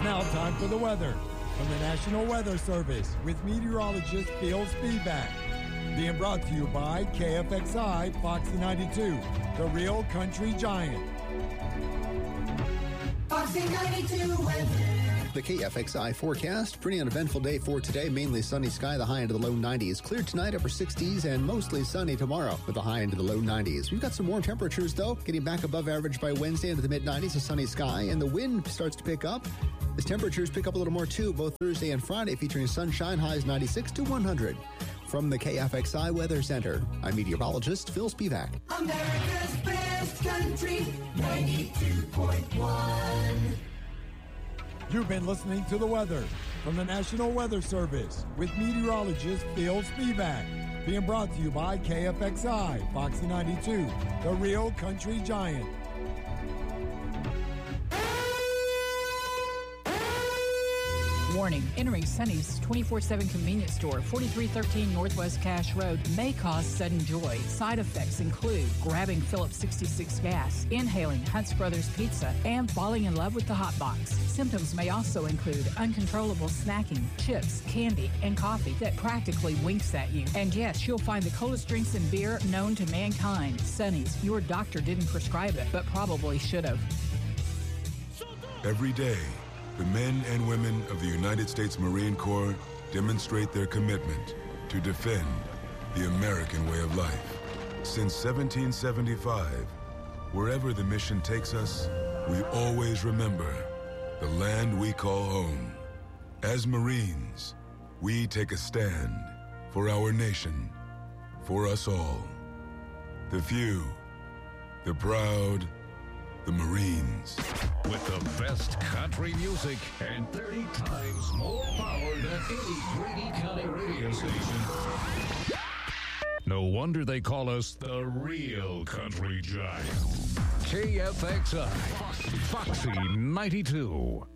now time for the weather from the National Weather Service with meteorologist Phil Spivak. Being brought to you by KFXI Foxy 92, the real country giant. Foxy 92 weather. The KFXI forecast, pretty uneventful day for today. Mainly sunny sky, the high into the low 90s. Clear tonight, upper 60s, and mostly sunny tomorrow with the high into the low 90s. We've got some warm temperatures, though, getting back above average by Wednesday into the mid-90s, a sunny sky, and the wind starts to pick up. As temperatures pick up a little more, too, both Thursday and Friday, featuring sunshine, highs 96 to 100. From the KFXI Weather Center, I'm meteorologist Phil Spivak. America's best country, 92.1. You've been listening to the weather from the National Weather Service with meteorologist Phil Spivak. Being brought to you by KFXI Foxy 92, the real country giant. Warning, entering Sonny's 24/7 convenience store, 4313 Northwest Cache Road, may cause sudden joy. Side effects include grabbing Phillips 66 gas, inhaling Hunt's Brothers Pizza, and falling in love with the hot box. Symptoms may also include uncontrollable snacking, chips, candy, and coffee that practically winks at you. And yes, you'll find the coldest drinks and beer known to mankind. Sonny's, your doctor didn't prescribe it, but probably should have. Every day, the men and women of the United States Marine Corps demonstrate their commitment to defend the American way of life. Since 1775, wherever the mission takes us, we always remember the land we call home. As Marines, we take a stand for our nation, for us all. The few, the proud, the Marines. With the best country music and 30 times more power than any Grady County radio station. No wonder they call us the real country giant. KFXI, Foxy 92.